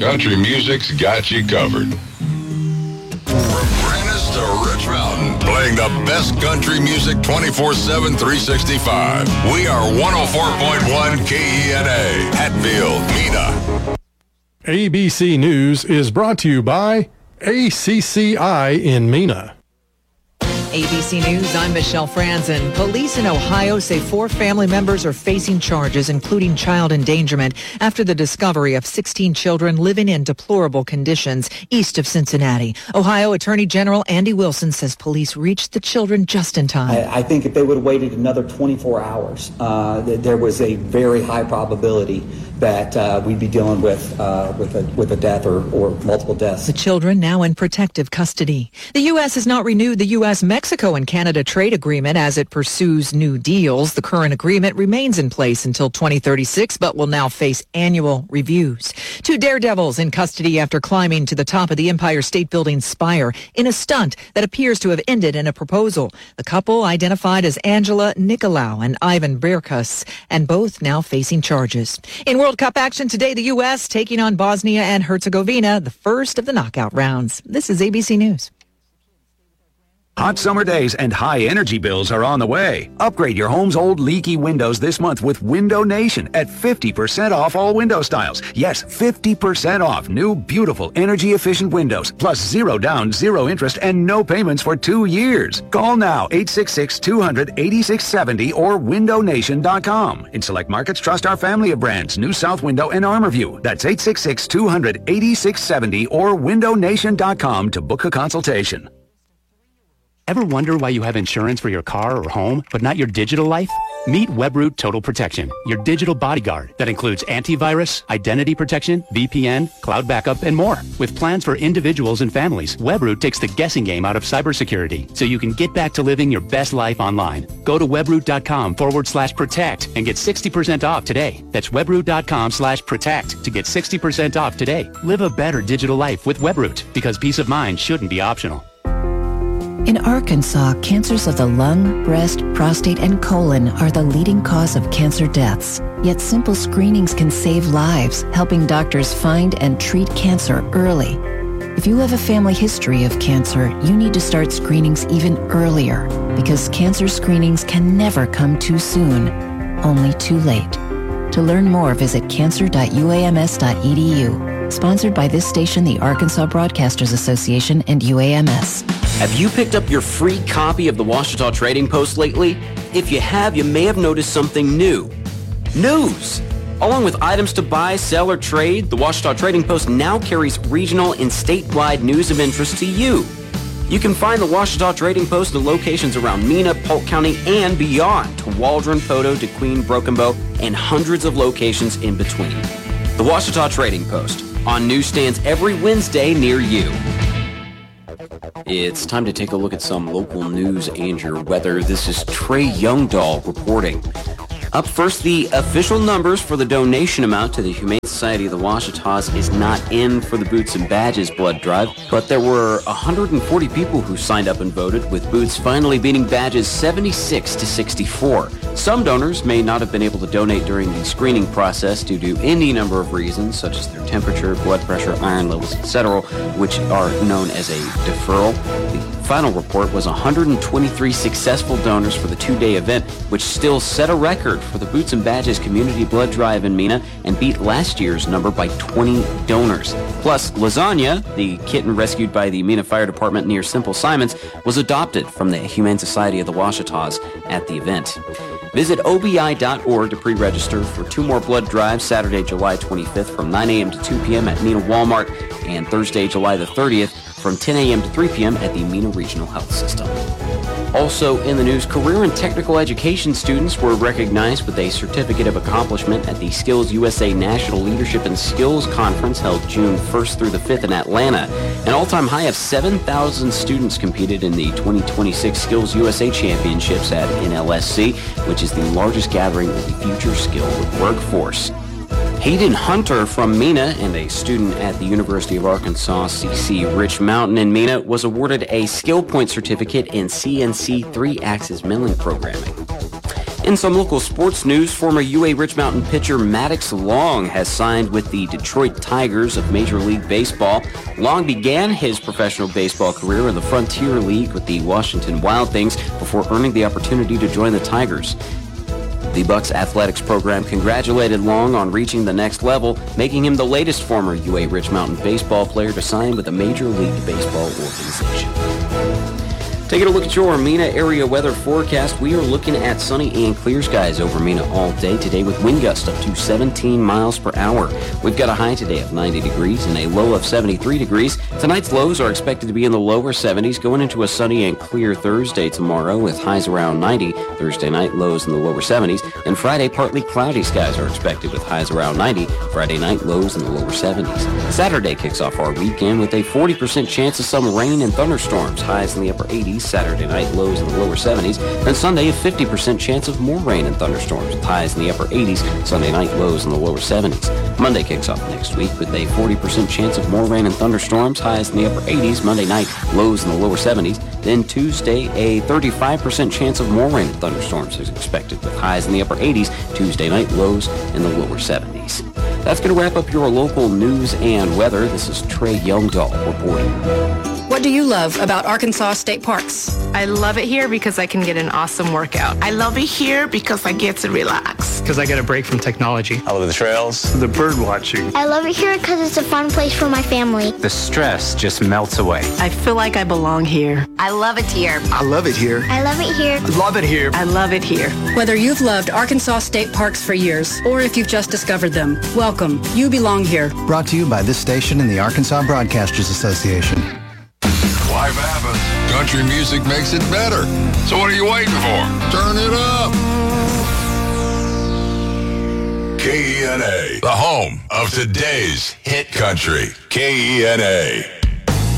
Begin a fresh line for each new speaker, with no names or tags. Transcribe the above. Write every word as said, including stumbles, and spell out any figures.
country music's got you covered. From Prentice to Rich Mountain, playing the best country music twenty-four seven, three sixty-five. We are one oh four point one K E N A, Hatfield, Mena.
A B C News is brought to you by A C C I in Mena.
A B C News, I'm Michelle Franzen. Police in Ohio say four family members are facing charges, including child endangerment, after the discovery of sixteen children living in deplorable conditions east of Cincinnati. Ohio Attorney General Andy Wilson says police reached the children just in time.
I, I think if they would have waited another twenty-four hours, uh, th- there was a very high probability that uh, we'd be dealing with uh, with a with a death or, or multiple deaths.
The children now in protective custody. The U S has not renewed the U S Mexico and Canada trade agreement as it pursues new deals. The current agreement remains in place until twenty thirty-six, but will now face annual reviews. Two daredevils in custody after climbing to the top of the Empire State Building spire in a stunt that appears to have ended in a proposal. The couple identified as Angela Nicolau and Ivan Berkus, and both now facing charges. In World Cup action today, the U S taking on Bosnia and Herzegovina, the first of the knockout rounds. This is A B C News.
Hot summer days and high energy bills are on the way. Upgrade your home's old leaky windows this month with Window Nation at fifty percent off all window styles. Yes, fifty percent off new, beautiful, energy-efficient windows, plus zero down, zero interest, and no payments for two years. Call now, eight six six, two hundred, eighty-six seventy or window nation dot com. In select markets, trust our family of brands, New South Window and Armorview. That's eight six six, two hundred, eighty-six seventy or window nation dot com to book a consultation.
Ever wonder why you have insurance for your car or home, but not your digital life? Meet Webroot Total Protection, your digital bodyguard that includes antivirus, identity protection, V P N, cloud backup, and more. With plans for individuals and families, Webroot takes the guessing game out of cybersecurity, so you can get back to living your best life online. Go to webroot.com forward slash protect and get sixty percent off today. That's webroot.com slash protect to get sixty percent off today. Live a better digital life with Webroot, because peace of mind shouldn't be optional.
In Arkansas, cancers of the lung, breast, prostate, and colon are the leading cause of cancer deaths. Yet simple screenings can save lives, helping doctors find and treat cancer early. If you have a family history of cancer, you need to start screenings even earlier, because cancer screenings can never come too soon, only too late. To learn more, visit cancer dot u a m s dot e d u. Sponsored by this station, the Arkansas Broadcasters Association, and U A M S.
Have you picked up your free copy of the Ouachita Trading Post lately? If you have, you may have noticed something new. News! Along with items to buy, sell, or trade, the Ouachita Trading Post now carries regional and statewide news of interest to you. You can find the Ouachita Trading Post in locations around Mena, Polk County, and beyond to Waldron, Poteau, DeQueen, Broken Bow, and hundreds of locations in between. The Ouachita Trading Post, on newsstands every Wednesday near you. It's time to take a look at some local news and your weather. This is Trey Youngdahl reporting. Up first, the official numbers for the donation amount to the Humane Society of the Ouachitas is not in for the Boots and Badges blood drive, but there were one hundred forty people who signed up and voted, with Boots finally beating Badges seventy-six to sixty-four. Some donors may not have been able to donate during the screening process due to any number of reasons, such as their temperature, blood pressure, iron levels, et cetera, which are known as a deferral. The final report was one hundred twenty-three successful donors for the two-day event, which still set a record for the Boots and Badges Community Blood Drive in Mena and beat last year's number by twenty donors. Plus, Lasagna, the kitten rescued by the Mena Fire Department near Simple Simons, was adopted from the Humane Society of the Ouachitas at the event. Visit O B I dot org to pre-register for two more blood drives, Saturday, July twenty-fifth from nine a.m. to two p.m. at Mena Walmart, and Thursday, July the thirtieth from ten a.m. to three p.m. at the Mena Regional Health System. Also in the news, career and technical education students were recognized with a Certificate of Accomplishment at the Skills U S A National Leadership and Skills Conference held June first through the fifth in Atlanta. An all-time high of seven thousand students competed in the twenty twenty-six Skills U S A Championships at N L S C, which is the largest gathering of the future skilled workforce. Hayden Hunter from Mena and a student at the University of Arkansas C C Rich Mountain in Mena was awarded a Skill Point Certificate in C N C three-axis milling programming. In some local sports news, former U A Rich Mountain pitcher Maddox Long has signed with the Detroit Tigers of Major League Baseball. Long began his professional baseball career in the Frontier League with the Washington Wild Things before earning the opportunity to join the Tigers. The Bucks athletics program congratulated Long on reaching the next level, making him the latest former U A Rich Mountain baseball player to sign with a Major League Baseball organization. Taking a look at your MENA area weather forecast, we are looking at sunny and clear skies over MENA all day today with wind gusts up to seventeen miles per hour. We've got a high today of ninety degrees and a low of seventy-three degrees. Tonight's lows are expected to be in the lower seventies, going into a sunny and clear Thursday tomorrow with highs around ninety. Thursday night lows in the lower seventies. And Friday, partly cloudy skies are expected with highs around ninety. Friday night lows in the lower seventies. Saturday kicks off our weekend with a forty percent chance of some rain and thunderstorms. Highs in the upper eighties. Saturday night lows in the lower seventies. And Sunday, a fifty percent chance of more rain and thunderstorms with highs in the upper eighties. Sunday night lows in the lower seventies. Monday kicks off next week with a forty percent chance of more rain and thunderstorms. Highs in the upper eighties. Monday night lows in the lower seventies. Then Tuesday, a thirty-five percent chance of more rain and thunderstorms is expected with highs in the upper eighties. Tuesday night lows in the lower seventies. That's going to wrap up your local news and weather. This is Trey Youngdahl reporting.
What do you love about Arkansas State Parks?
I love it here because I can get an awesome workout.
I love it here because I get to relax.
Because I get a break from technology.
I love the trails.
The bird watching.
I love it here because it's a fun place for my family.
The stress just melts away.
I feel like I belong here.
I love it here.
I love it here.
I love it here.
I love it here.
I love it here.
Whether you've loved Arkansas State Parks for years or if you've just discovered them, welcome. You belong here.
Brought to you by this station and the Arkansas Broadcasters Association.
Life happens. Country music makes it better. So what are you waiting for? Turn it up. K E N A, the home of today's hit country. K E N A.